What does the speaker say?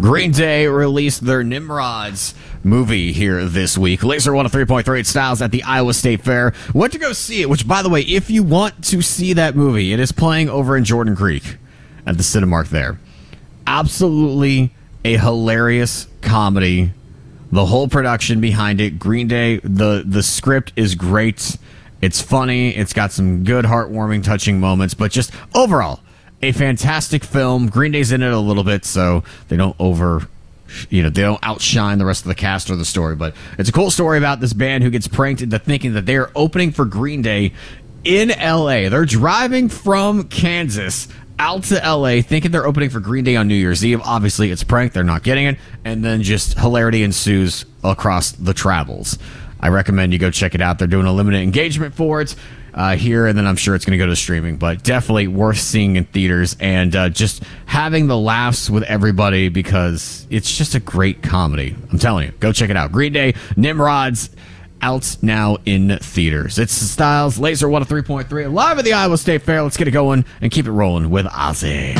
Green Day released their Nimrods movie here this week. Laser 103.3 Styles at the Iowa State Fair. Went to go see it, which, by the way, if you want to see that movie, it is playing over in Jordan Creek at the Cinemark there. Absolutely a hilarious comedy. The whole production behind it. Green Day, the script is great. It's funny. It's got some good, heartwarming, touching moments, but just overall, a fantastic film. Green Day's in it a little bit, so they don't they don't outshine the rest of the cast or the story. But it's a cool story about this band who gets pranked into thinking that they are opening for Green Day in L.A. They're driving from Kansas out to L.A. thinking they're opening for Green Day on New Year's Eve. Obviously, it's a prank. They're not getting it. And then just hilarity ensues across the travels. I recommend you go check it out. They're doing a limited engagement for it here, and then I'm sure it's going to go to streaming. But definitely worth seeing in theaters and just having the laughs with everybody because it's just a great comedy. I'm telling you, go check it out. Green Day, Nimrods, out now in theaters. It's Styles, Laser 103.3, live at the Iowa State Fair. Let's get it going and keep it rolling with Ozzy.